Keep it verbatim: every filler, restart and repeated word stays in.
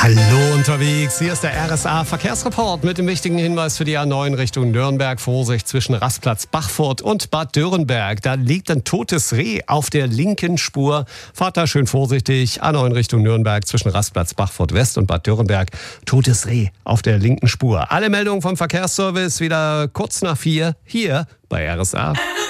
Hallo unterwegs, hier ist der R S A Verkehrsreport mit dem wichtigen Hinweis für die A neun Richtung Nürnberg. Vorsicht zwischen Rastplatz Bachfurt und Bad Dürrenberg. Da liegt ein totes Reh auf der linken Spur. Fahrt da schön vorsichtig. A neun Richtung Nürnberg zwischen Rastplatz Bachfurt West und Bad Dürrenberg. Totes Reh auf der linken Spur. Alle Meldungen vom Verkehrsservice wieder kurz nach vier hier bei R S A.